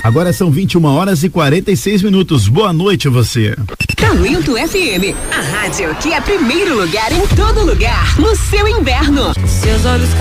Agora são 21h46. Boa noite a você. Talento FM, a rádio que é primeiro lugar em todo lugar, no seu inverno. Seus olhos